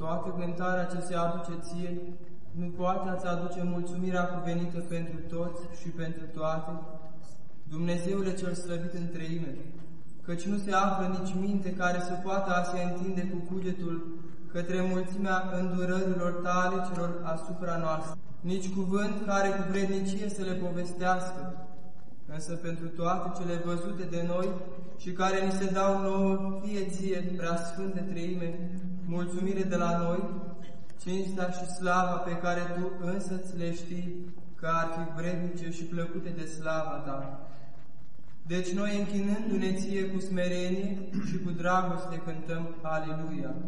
toată cântarea ce se aduce ție, nu poate a-ți aduce mulțumirea cuvenită pentru toți și pentru toate, Dumnezeule cel slăvit în treime, căci nu se află nici minte care să poată a se întinde cu cugetul către mulțimea îndurărilor tale celor asupra noastră, nici cuvânt care cu vrednicie să le povestească, însă pentru toate cele văzute de noi și care ni se dau nouă, fie ție, preasfânte treime, mulțumire de la noi, cinstea și slava pe care tu însă-ți le știi că ar fi vrednice și plăcute de slava ta. Deci noi, închinându-ne ție cu smerenie și cu dragoste, cântăm Aleluia!